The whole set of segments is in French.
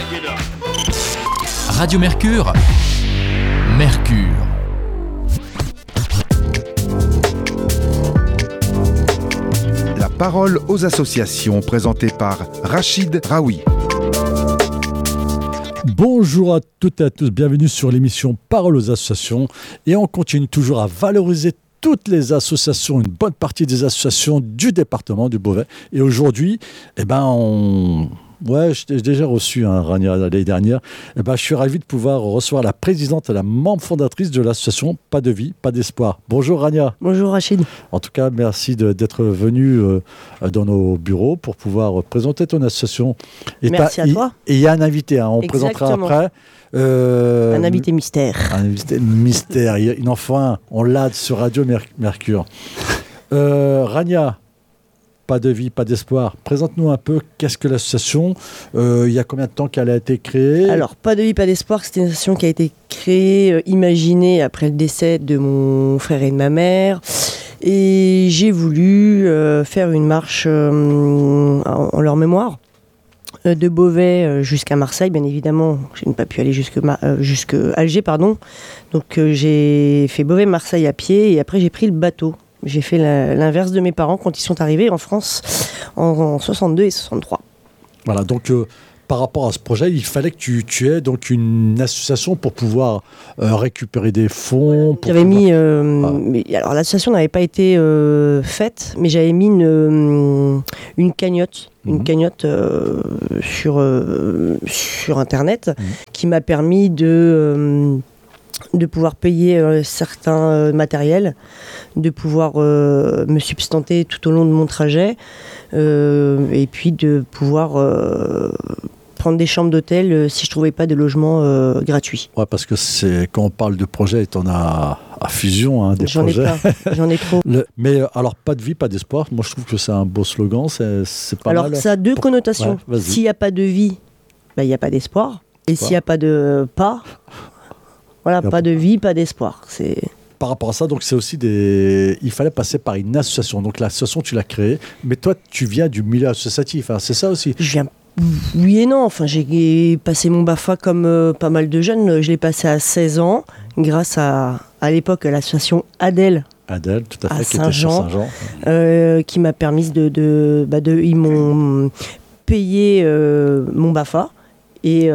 Radio Mercure. Mercure. La parole aux associations, présentée par Rachid Raoui. Bonjour à toutes et à tous, bienvenue sur l'émission Parole aux associations. Et on continue toujours à valoriser toutes les associations, une bonne partie des associations du département du Beauvais. Et aujourd'hui, j'ai déjà reçu Rania l'année dernière. Je suis ravi de pouvoir recevoir la présidente et la membre fondatrice de l'association Pas de vie, pas d'espoir. Bonjour Rania. Bonjour Rachid. En tout cas, merci d'être venue dans nos bureaux pour pouvoir présenter ton association. Et merci à toi. Et il y a un invité, on présentera après. Un invité mystère. Un invité mystère. Enfin, on l'a sur Radio Mercure. Rania. Pas de vie, pas d'espoir. Présente-nous un peu, qu'est-ce que l'association ? Il y a combien de temps qu'elle a été créée ? Alors, Pas de vie, pas d'espoir, c'était une association qui a été créée, imaginée après le décès de mon frère et de ma mère. Et j'ai voulu faire une marche en leur mémoire. De Beauvais jusqu'à Marseille, bien évidemment. Je n'ai pas pu aller jusqu'à Alger, pardon. Donc, j'ai fait Beauvais-Marseille à pied et après, j'ai pris le bateau. J'ai fait l'inverse de mes parents quand ils sont arrivés en France en 62 et 63. Voilà, donc par rapport à ce projet, il fallait que tu aies donc une association pour pouvoir récupérer des fonds. J'avais mis... alors l'association n'avait pas été faite, mais j'avais mis une cagnotte. Une cagnotte sur Internet qui m'a permis de pouvoir payer certains matériels, de pouvoir me substanter tout au long de mon trajet, et puis de pouvoir prendre des chambres d'hôtel si je ne trouvais pas de logement gratuit. Ouais, parce que quand on parle de projet, on a à fusion des projets. J'en ai trop. Mais alors, pas de vie, pas d'espoir. Moi, je trouve que c'est un beau slogan. C'est pas alors, mal. Ça a deux connotations. Ouais, s'il n'y a pas de vie, il n'y a pas d'espoir. Et s'il n'y a pas de pas... Voilà, pas de vie, pas d'espoir. Par rapport à ça, donc c'est aussi il fallait passer par une association. Donc l'association, tu l'as créée, mais toi, tu viens du milieu associatif, c'est ça aussi ? Je viens... Oui et non. Enfin, j'ai passé mon BAFA comme pas mal de jeunes. Je l'ai passé à 16 ans, grâce à l'époque à l'association Adèle. Adèle, tout à fait, qui était sur Saint-Jean. Qui m'a permis ils m'ont payé mon BAFA et...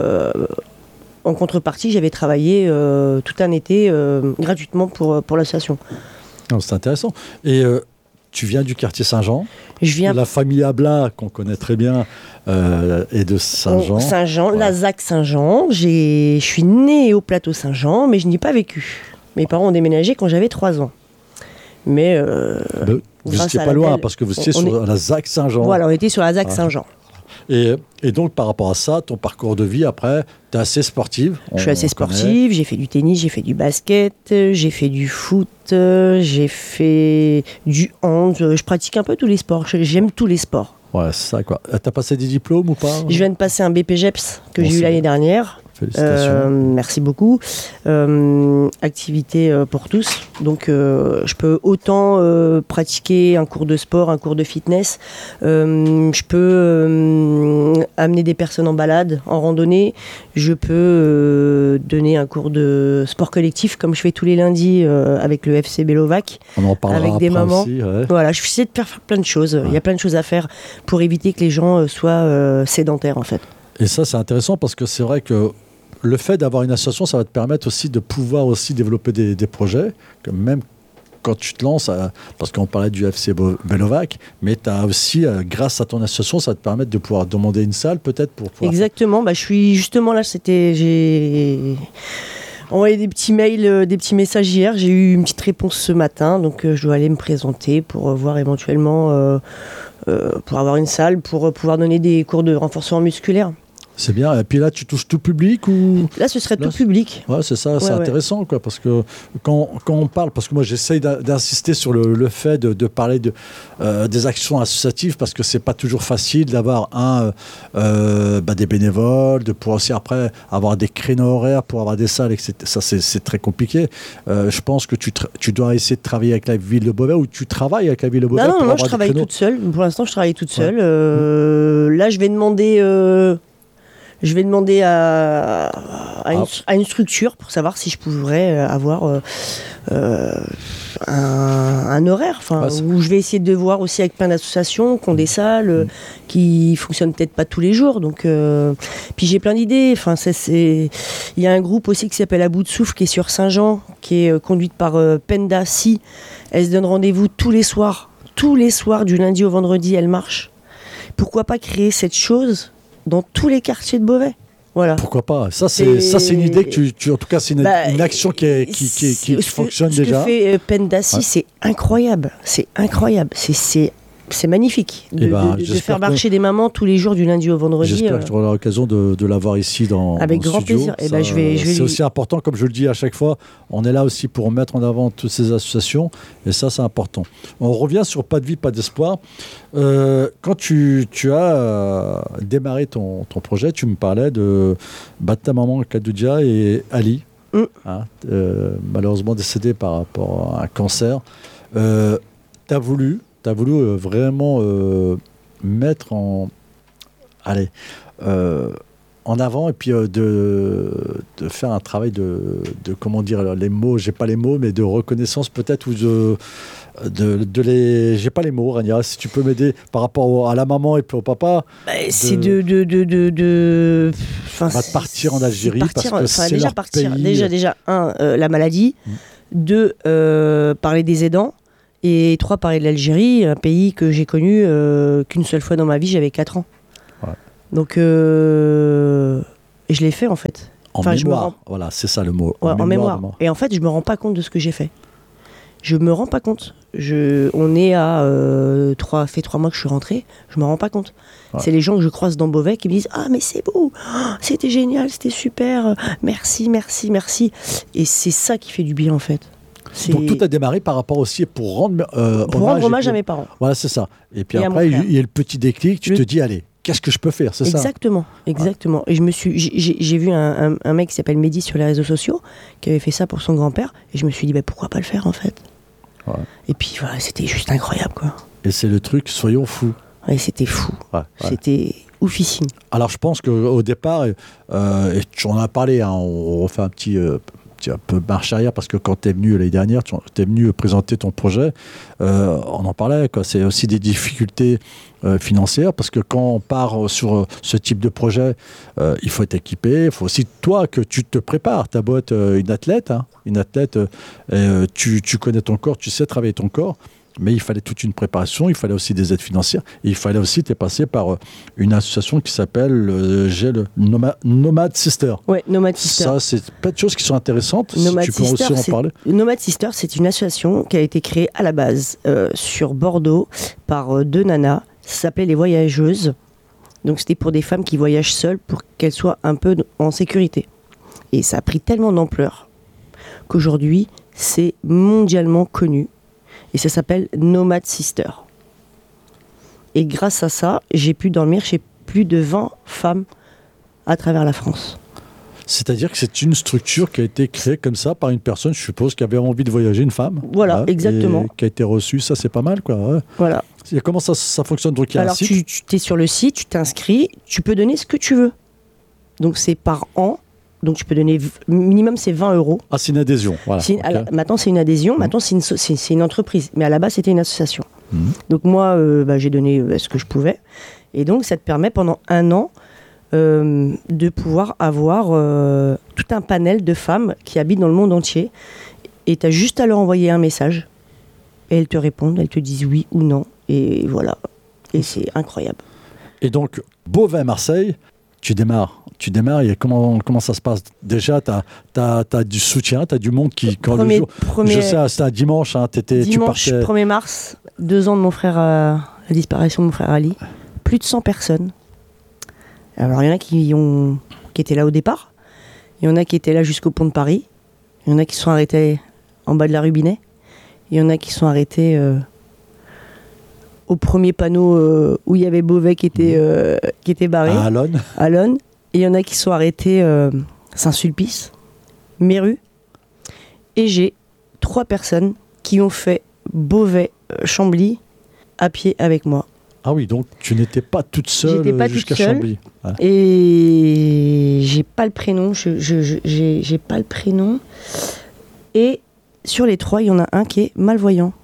en contrepartie, j'avais travaillé tout un été gratuitement pour l'association. C'est intéressant. Et tu viens du quartier Saint-Jean. La famille Abla, qu'on connaît très bien, est de Saint-Jean. Saint-Jean, ouais. La ZAC Saint-Jean. Je suis née au plateau Saint-Jean, mais je n'y ai pas vécu. Mes parents ont déménagé quand j'avais 3 ans. Mais vous n'étiez pas loin, parce que vous étiez sur la ZAC Saint-Jean. Voilà, on était sur la ZAC Saint-Jean. Et donc, par rapport à ça, ton parcours de vie, après, tu es assez sportive. Je suis assez sportive, j'ai fait du tennis, j'ai fait du basket, j'ai fait du foot, j'ai fait du hand, je pratique un peu tous les sports, j'aime tous les sports. Ouais, c'est ça, quoi. T'as passé des diplômes ou pas ? Je viens de passer un BPGEPS que j'ai eu l'année dernière. Félicitations. Merci beaucoup. Activité pour tous. Donc, je peux autant pratiquer un cours de sport, un cours de fitness. Je peux amener des personnes en balade, en randonnée. Je peux donner un cours de sport collectif, comme je fais tous les lundis avec le FC Belovac. On en parlera avec des après mamans. Aussi, ouais. Voilà, je essaie de faire plein de choses. Ouais. Il y a plein de choses à faire pour éviter que les gens soient sédentaires, en fait. Et ça, c'est intéressant parce que c'est vrai que le fait d'avoir une association, ça va te permettre aussi de pouvoir aussi développer des projets, que même quand tu te lances, parce qu'on parlait du FC Belovac, mais tu as aussi, grâce à ton association, ça va te permettre de pouvoir demander une salle peut-être pour pouvoir... Exactement, je suis justement là, j'ai envoyé des petits mails, des petits messages hier, j'ai eu une petite réponse ce matin, donc je dois aller me présenter pour voir éventuellement, pour avoir une salle, pour pouvoir donner des cours de renforcement musculaire. C'est bien. Et puis là, tu touches tout public ou... Là, ce serait tout public. Ouais, c'est ça, c'est intéressant, quoi, parce que quand on parle, parce que moi, j'essaye d'insister sur le fait de parler des actions associatives, parce que c'est pas toujours facile d'avoir des bénévoles, de pouvoir aussi après avoir des créneaux horaires pour avoir des salles, etc. Ça, c'est très compliqué. Je pense que tu dois essayer de travailler avec la ville de Beauvais, ou tu travailles avec la ville de Beauvais. Non, je travaille toute seule. Pour l'instant, je travaille toute seule. Là, je vais demander... Je vais demander à une structure pour savoir si je pourrais avoir un horaire, où je vais essayer de voir aussi avec plein d'associations qui ont des salles qui fonctionnent peut-être pas tous les jours. Donc, puis j'ai plein d'idées. Il y a un groupe aussi qui s'appelle À Bout de Souffle qui est sur Saint-Jean, qui est conduite par Penda Si. Elle se donne rendez-vous tous les soirs du lundi au vendredi. Elle marche. Pourquoi pas créer cette chose dans tous les quartiers de Beauvais? Voilà. Pourquoi pas? Ça, c'est une idée que tu en tout cas, c'est une action qui fonctionne déjà. Ce que fait Pendassi, c'est incroyable. C'est incroyable. C'est magnifique de faire marcher des mamans tous les jours du lundi au vendredi. J'espère que tu auras l'occasion de l'avoir ici avec grand plaisir. Ça, c'est aussi important, comme je le dis à chaque fois, on est là aussi pour mettre en avant toutes ces associations et ça c'est important. On revient sur Pas de vie, pas d'espoir. Quand tu as démarré ton projet, tu me parlais de ta maman Khadija et Ali, malheureusement décédé par rapport à un cancer. Tu as voulu vraiment mettre en avant et puis de faire un travail de comment dire les mots, j'ai pas les mots, mais de reconnaissance peut-être, ou j'ai pas les mots, Rania, si tu peux m'aider par rapport à la maman et puis au papa. C'est de partir en Algérie parce que c'est déjà leur pays. Déjà la maladie, 2 parler des aidants. Et 3, parler de l'Algérie, un pays que j'ai connu qu'une seule fois dans ma vie, j'avais 4 ans. Ouais. Donc, je l'ai fait en fait. En mémoire, voilà, c'est ça le mot. Ouais, en mémoire. Et en fait, je me rends pas compte de ce que j'ai fait. Je me rends pas compte. On est à 3 mois que je suis rentrée, je me rends pas compte. Ouais. C'est les gens que je croise dans Beauvais qui me disent « Ah, mais c'est beau, c'était génial, c'était super, merci, merci, merci ». Et c'est ça qui fait du bien en fait. Donc tout a démarré par rapport aussi pour rendre hommage à mes parents. Voilà, c'est ça. Et puis après, il y a le petit déclic, tu te dis, allez, qu'est-ce que je peux faire, c'est exactement. Et j'ai vu un mec qui s'appelle Mehdi sur les réseaux sociaux, qui avait fait ça pour son grand-père, et je me suis dit, pourquoi pas le faire en fait. Ouais. Et puis voilà, c'était juste incroyable quoi. Et c'est le truc, soyons fous. Ouais, c'était fou. Ouais. C'était oufissime. Alors je pense qu'au départ, et tu en as parlé, on refait un petit peu marche arrière, parce que quand tu es venu l'année dernière, tu es venu présenter ton projet, on en parlait, quoi. C'est aussi des difficultés financières, parce que quand on part sur ce type de projet, il faut être équipé, il faut aussi toi que tu te prépares. Tu as beau être une athlète, tu connais ton corps, tu sais travailler ton corps, mais il fallait toute une préparation, il fallait aussi des aides financières, et il fallait aussi t'es passé par une association qui s'appelle Nomad Sister. Oui, Nomad Sister. Ça, c'est plein de choses qui sont intéressantes, Nomad si tu peux Sister, aussi en parler. Nomad Sister, c'est une association qui a été créée à la base sur Bordeaux par 2 nanas. Ça s'appelait Les Voyageuses. Donc c'était pour des femmes qui voyagent seules pour qu'elles soient un peu en sécurité. Et ça a pris tellement d'ampleur qu'aujourd'hui, c'est mondialement connu. Et ça s'appelle Nomad Sister. Et grâce à ça, j'ai pu dormir chez plus de 20 femmes à travers la France. C'est-à-dire que c'est une structure qui a été créée comme ça par une personne, je suppose, qui avait envie de voyager, une femme. Voilà, exactement. Qui a été reçue, ça c'est pas mal, quoi. Ouais. Voilà. Et comment ça fonctionne? Donc, il y a alors un site. tu es sur le site, tu t'inscris, tu peux donner ce que tu veux. Donc c'est par an. Donc tu peux donner, minimum c'est 20 €. Ah, c'est une adhésion, voilà. Maintenant c'est une adhésion, maintenant c'est une entreprise. Mais à la base c'était une association. Donc moi j'ai donné ce que je pouvais. Et donc ça te permet pendant 1 an de pouvoir avoir tout un panel de femmes qui habitent dans le monde entier. Et tu as juste à leur envoyer un message. Et elles te répondent, elles te disent oui ou non. Et voilà. Et c'est incroyable. Et donc, Beauvais-Marseille, tu démarres, et comment ça se passe? Déjà, tu as du soutien, tu as du monde qui... Je sais, c'était un dimanche, dimanche, 1er mars, 2 ans de mon frère, la disparition de mon frère Ali. Plus de 100 personnes. Alors, il y en a qui étaient là au départ. Il y en a qui étaient là jusqu'au pont de Paris. Il y en a qui sont arrêtés en bas de la Rubinet. Il y en a qui sont arrêtés au premier panneau où il y avait Beauvais qui était barré. À Alonne. Et il y en a qui sont arrêtés Saint-Sulpice, Méru. Et j'ai 3 personnes qui ont fait Beauvais-Chambly à pied avec moi. Ah oui, donc tu n'étais pas toute seule J'étais pas jusqu'à toute seule. Chambly. Ouais. Et j'ai pas le prénom. J'ai pas le prénom. Et sur les 3, il y en a un qui est malvoyant.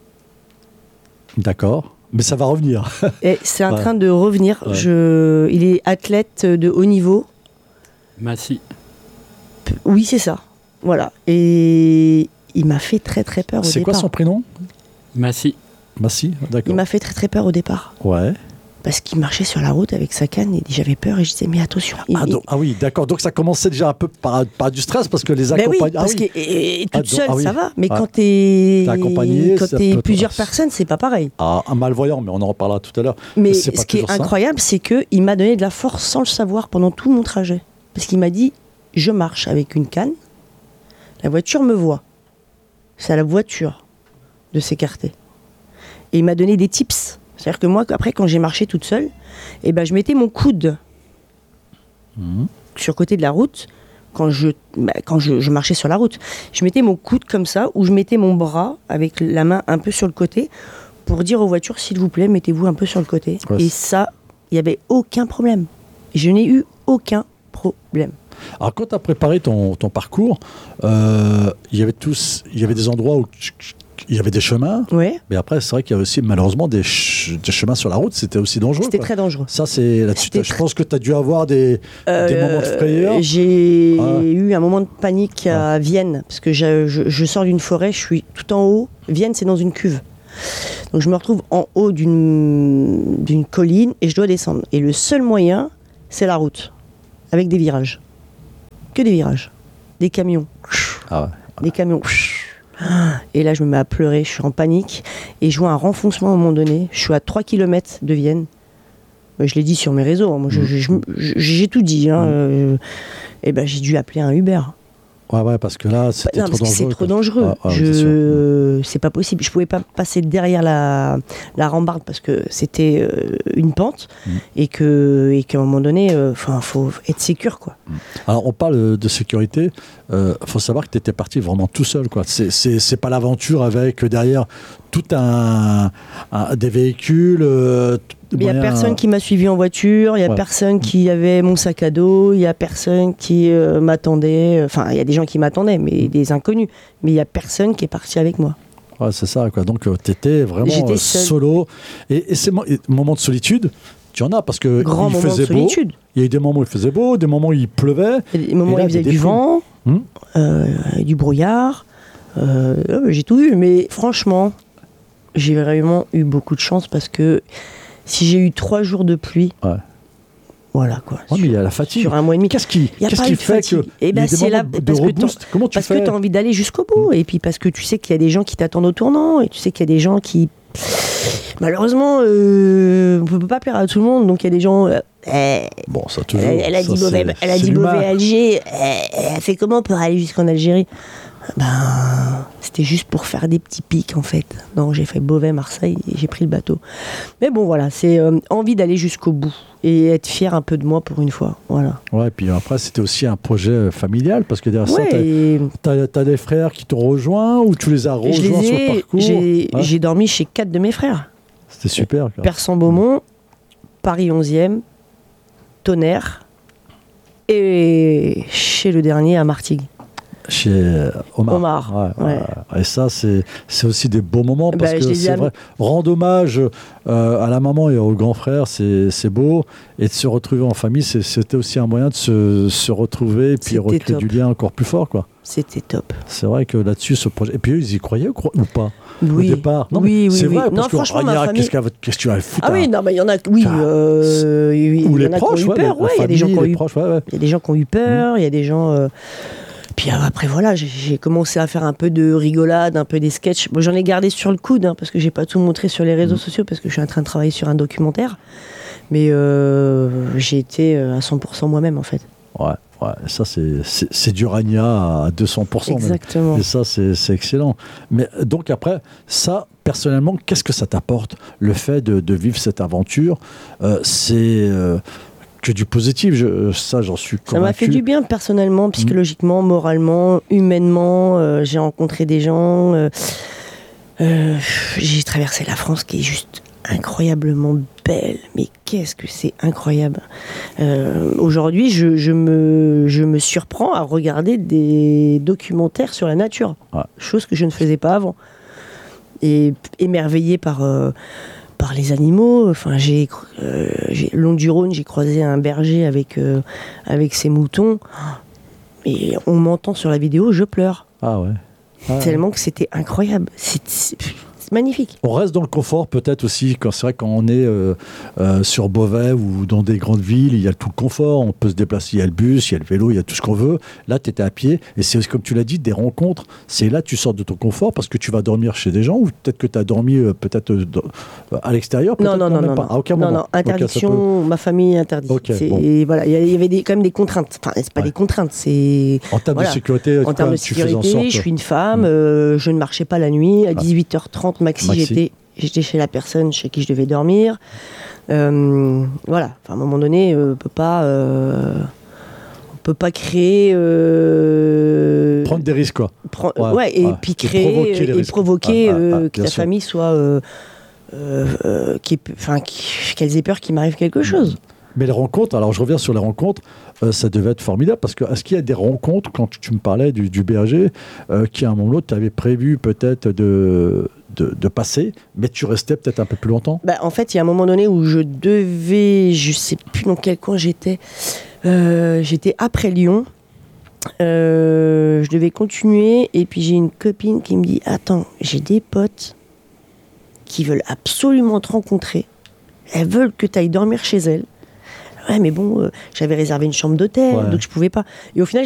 D'accord. Mais ça va revenir. Et c'est en Ouais. train de revenir. Ouais. Il est athlète de haut niveau. Massy. Oui, c'est ça. Voilà. Et il m'a fait très très peur au C'est départ. quoi son prénom? Massy. Massi, d'accord. Il m'a fait très très peur au départ. Ouais. Parce qu'il marchait sur la route avec sa canne et j'avais peur et je disais mais attention. Ah oui, d'accord. Donc ça commençait déjà un peu par du stress parce que les Ben oui, accompagnants. parce que toute donc- seule, oui. ça va. Mais Ah. quand t'es accompagné, quand ça t'es peut- plusieurs personnes, c'est pas pareil. Un malvoyant, mais on en reparlera tout à l'heure. Mais c'est pas ce qui est toujours ça. incroyable, c'est qu'il m'a donné de la force sans le savoir pendant tout mon trajet. Parce qu'il m'a dit, je marche avec une canne, la voiture me voit. C'est à la voiture de s'écarter. Et il m'a donné des tips. C'est-à-dire que moi, après, quand j'ai marché toute seule, eh ben, je mettais mon coude sur le côté de la route, quand je marchais sur la route. Je mettais mon coude comme ça, ou je mettais mon bras avec la main un peu sur le côté, pour dire aux voitures, s'il vous plaît, mettez-vous un peu sur le côté. Ouais, Et ça, il n'y avait aucun problème. Je n'ai eu aucun problème. Alors quand tu as préparé ton parcours, il y avait des endroits où il y avait des chemins, Ouais, mais après c'est vrai qu'il y avait aussi malheureusement des chemins sur la route, c'était aussi dangereux. c'était quoi. très dangereux. Ça c'est là-dessus. C'était Je pense que tu as dû avoir des moments de frayeur. J'ai Ah ouais. eu un moment de panique à Vienne, parce que je sors d'une forêt, je suis tout en haut. Vienne, c'est dans une cuve. Donc je me retrouve en haut d'une colline et je dois descendre. Et le seul moyen, c'est la route, avec des virages. Que des virages. Des camions. Ah ouais. Des camions. Et là, je me mets à pleurer, je suis en panique. Et je vois un renfoncement à un moment donné. Je suis à 3 km de Vienne. Je l'ai dit sur mes réseaux. Hein. Moi, j'ai tout dit. Hein. Et ben, j'ai dû appeler un Uber. Ouais, parce que là c'était Non, trop parce que dangereux. c'est trop quoi. dangereux. Ah, c'est sûr. C'est pas possible. Je pouvais pas passer derrière la rambarde parce que c'était une pente et qu'à un moment donné, faut être sécure, quoi. Alors on parle de sécurité. Faut savoir que tu étais parti vraiment tout seul, quoi. C'est pas l'aventure avec derrière tout des véhicules. Il n'y a personne qui m'a suivi en voiture, il n'y a Ouais. personne qui avait mon sac à dos, il n'y a personne qui m'attendait. Enfin, il y a des gens qui m'attendaient, mais des inconnus. Mais il n'y a personne qui est parti avec moi. Ouais, c'est ça, quoi. Donc tu étais vraiment J'étais seule. solo. Et ces moments de solitude, tu en as parce que Grand il moment de faisait beau. solitude. Il y a eu des moments où il faisait beau, des moments où il pleuvait. Il y a des moments Et où là, il faisait des du déprimes. vent, du brouillard. J'ai tout vu, mais franchement, j'ai vraiment eu beaucoup de chance parce que si j'ai eu 3 jours de pluie, Ouais. voilà quoi. Ouais, mais il y a la fatigue. Sur un mois et demi. Qu'est-ce qui Il y a pas eu de fait fatigue. que Eh ben, il y a des c'est là, moments de parce que reboost. Comment tu Parce fais que tu as envie d'aller jusqu'au bout, et puis parce que tu sais qu'il y a des gens qui t'attendent au tournant, et tu sais qu'il y a des gens qui... Malheureusement, on ne peut pas plaire à tout le monde, donc il y a des gens... Bon, ça toujours. Elle a ça, dit mauvais, c'est- elle a c'est dit l'humain. mauvais Alger. Elle fait comment pour aller jusqu'en Algérie? C'était juste pour faire des petits pics en fait. Non, j'ai fait Beauvais, Marseille et j'ai pris le bateau. Mais bon, voilà, c'est envie d'aller jusqu'au bout et être fier un peu de moi pour une fois. Voilà. Ouais, puis après, c'était aussi un projet familial parce que derrière Ouais, et ça, t'as des frères qui t'ont rejoint ou tu les as je rejoints sur le parcours. Ouais. j'ai dormi chez 4 de mes frères. C'était super. quoi. Persan-Beaumont, Paris 11e, Tonnerre et chez le dernier à Martigues. Chez Omar. Omar, ouais. Et ça, c'est aussi des beaux moments parce Bah, je que les ai c'est am- vrai. Rendre hommage à la maman et au grand frère, c'est beau. Et de se retrouver en famille, c'était aussi un moyen de se retrouver et puis C'était recréer top. du lien encore plus fort, quoi. C'était top. C'est vrai que là-dessus, ce projet. Et puis eux, ils y croyaient ou pas Oui. au départ. Non, Oui, mais oui, c'est oui. vrai, Non, parce que franchement, ma Ragnac, famille- qu'est-ce que tu vas foutre Ah oui, non, mais il y en a, oui, Enfin, oui, ou il y les en a proches, qui ont eu peur, la il y a des gens famille, qui ont les eu, proches, ouais. il y a des gens qui ont eu peur, il y a des gens. Puis après voilà, j'ai commencé à faire un peu de rigolade, un peu des sketchs. Bon, j'en ai gardé sur le coude, hein, parce que j'ai pas tout montré sur les réseaux sociaux, parce que je suis en train de travailler sur un documentaire. Mais j'ai été à 100% moi-même en fait. Ouais, ça c'est du Ragna à 200%. même. Exactement. Et ça, c'est excellent. Mais donc après, ça, personnellement, qu'est-ce que ça t'apporte, le fait de vivre cette aventure C'est que du positif, ça j'en suis convaincu. Ça m'a fait du bien personnellement, psychologiquement, moralement, humainement. J'ai rencontré des gens. J'ai traversé la France qui est juste incroyablement belle. Mais qu'est-ce que c'est incroyable. Aujourd'hui, je me surprends à regarder des documentaires sur la nature, chose que je ne faisais pas avant. Et émerveillée par les animaux. Enfin, le long du Rhône, j'ai croisé un berger avec ses moutons. Et on m'entend sur la vidéo, je pleure. Ah ouais. Tellement que c'était incroyable. C'est magnifique. On reste dans le confort peut-être aussi, c'est vrai quand on est sur Beauvais ou dans des grandes villes, il y a tout le confort, on peut se déplacer, il y a le bus, il y a le vélo, il y a tout ce qu'on veut. Là, tu étais à pied et c'est comme tu l'as dit, des rencontres, c'est là que tu sors de ton confort parce que tu vas dormir chez des gens ou peut-être que tu as dormi à l'extérieur. Non. À aucun moment. Non, interdiction, ma famille interdite. Okay, voilà, il y avait quand même des contraintes. Enfin, c'est pas des contraintes, c'est... En termes de sécurité, en termes de sécurité, je suis une femme, je ne marchais pas la nuit, à 18h30 maxi. J'étais chez la personne chez qui je devais dormir. Voilà. Enfin, à un moment donné, on peut pas créer. Prendre des risques, quoi. Puis créer et provoquer que ta famille soit. Qu'elles aient peur qu'il m'arrive quelque chose. Mais les rencontres, alors je reviens sur les rencontres, ça devait être formidable parce que est-ce qu'il y a des rencontres, quand tu me parlais du berger, qui à un moment ou l'autre t'avais prévu peut-être de passer, mais tu restais peut-être un peu plus longtemps? En fait, il y a un moment donné où je sais plus dans quel coin j'étais après Lyon, je devais continuer et puis j'ai une copine qui me dit « Attends, j'ai des potes qui veulent absolument te rencontrer, elles veulent que tu ailles dormir chez elles. » Ouais, mais bon, j'avais réservé une chambre d'hôtel, donc je pouvais pas. Et au final,